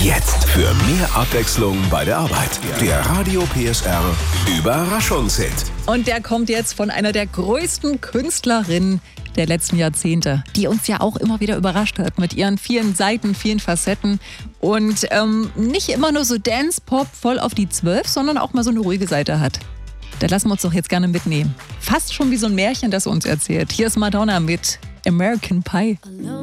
Jetzt für mehr Abwechslung bei der Arbeit. Der Radio PSR Überraschungshit. Und der kommt jetzt von einer der größten Künstlerinnen der letzten Jahrzehnte, die uns ja auch immer wieder überrascht hat mit ihren vielen Seiten, vielen Facetten und nicht immer nur so Dance-Pop voll auf die 12, sondern auch mal so eine ruhige Seite hat. Da lassen wir uns doch jetzt gerne mitnehmen. Fast schon wie so ein Märchen, das uns erzählt. Hier ist Madonna mit American Pie.